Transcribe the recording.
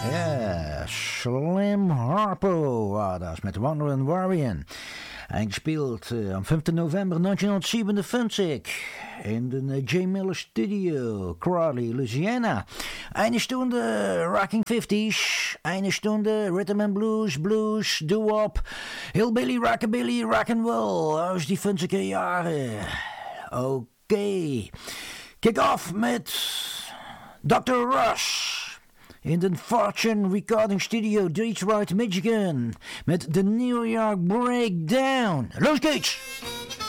Ja, Slim Harpo war das mit Wandering Warrior. Eingespielt am 5. November 1957 in den J. Miller Studio, Crawley, Louisiana. Eine Stunde Rocking 50s, eine Stunde Rhythm and Blues, Blues, Doo-Wop, Hillbilly, Rockabilly, Rock'n'Roll aus die 50er Jahre. Okay, Kick-Off mit Dr. Rush. In den Fortune Recording Studio Detroit, Michigan. Met de New York Breakdown. Los geht's!